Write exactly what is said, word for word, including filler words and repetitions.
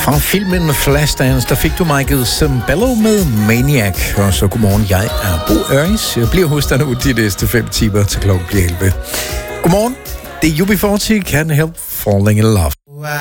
Fra filmen Flashdance, der fik du Michael Sembello med Maniac. Og så godmorgen, jeg er Bo Øris. Jeg bliver hos dig nu de næste fem timer til klokken bliver elleve. Godmorgen, det er U B fyrre, Can't Help Falling in Love.